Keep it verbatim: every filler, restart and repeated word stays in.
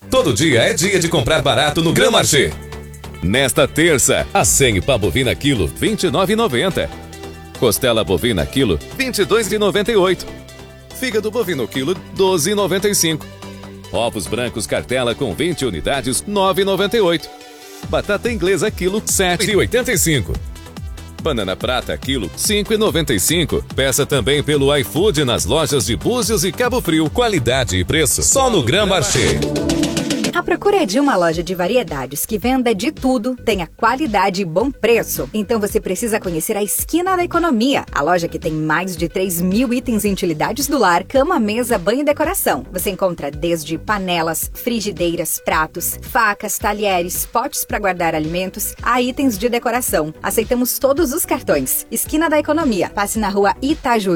Todo dia é dia de comprar barato no Grand Marché. Nesta terça, a senha bovina quilo vinte e nove reais e noventa centavos. Costela bovina quilo vinte e dois reais e noventa e oito centavos. Fígado bovino quilo doze reais e noventa e cinco centavos. Ovos brancos cartela com vinte unidades nove reais e noventa e oito centavos. Batata inglesa quilo sete reais e oitenta e cinco centavos. Banana prata quilo cinco reais e noventa e cinco centavos. Peça também pelo iFood nas lojas de Búzios e Cabo Frio. Qualidade e preço só no Grand Marché. A procura é de uma loja de variedades que venda de tudo, tenha qualidade e bom preço. Então você precisa conhecer a Esquina da Economia, a loja que tem mais de três mil itens e utilidades do lar, cama, mesa, banho e decoração. Você encontra desde panelas, frigideiras, pratos, facas, talheres, potes para guardar alimentos, a itens de decoração. Aceitamos todos os cartões. Esquina da Economia. Passe na rua Itaju